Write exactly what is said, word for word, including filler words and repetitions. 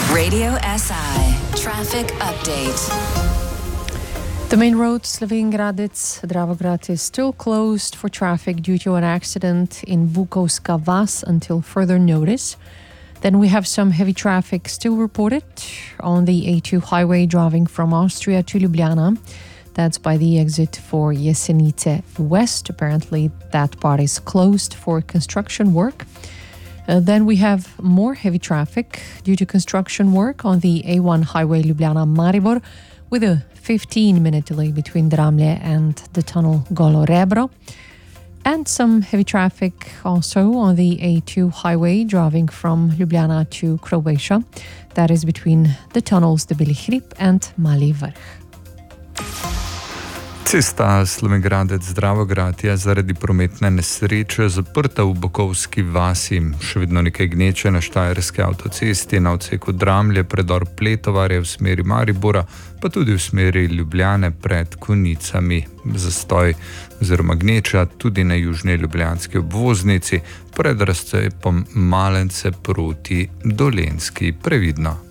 Radio S I Traffic Update. The main road, Slovenj-Gradec-Dravograd, is still closed for traffic due to an accident in Bukovska Vas until further notice. Then we have some heavy traffic still reported on the A two highway driving from Austria to Ljubljana. That's by the exit for Jesenice West. Apparently that part is closed for construction work. Uh, then we have more heavy traffic due to construction work on the A one highway Ljubljana-Maribor, with a fifteen minute delay between Dramlje and the tunnel Golo Rebro. And some heavy traffic also on the A two highway driving from Ljubljana to Croatia. That is between the tunnels the Beli Hrib and Mali Vrh. Cesta Slovenj-Gradec-Dravograd je zaradi prometne nesreče zaprta v Bukovski vasi. Še vedno nekaj gneče na štajerski avtocesti na odseku Dramlje, predor Pletovarje v smeri Maribora, pa tudi v smeri Ljubljane pred Konicami. Zastoj oziroma gneča tudi na južni ljubljanski obvoznici pred razcepom Malence proti Dolenjski. Previdno.